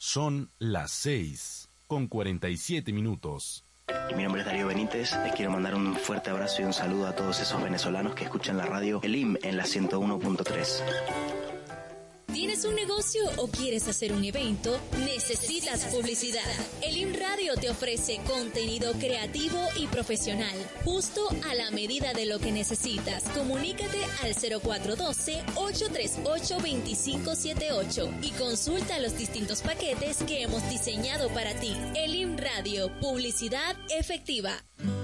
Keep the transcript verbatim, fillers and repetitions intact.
Son las seis con cuarenta y siete minutos. Mi nombre es Darío Benítez, les quiero mandar un fuerte abrazo y un saludo a todos esos venezolanos que escuchan la radio Elim en la ciento uno punto tres. ¿Tienes un negocio o quieres hacer un evento? Necesitas publicidad. Elim Radio te ofrece contenido creativo y profesional, justo a la medida de lo que necesitas. Comunícate al cero cuatro uno dos, ocho tres ocho, dos cinco siete ocho y consulta los distintos paquetes que hemos diseñado para ti. Elim Radio, publicidad efectiva.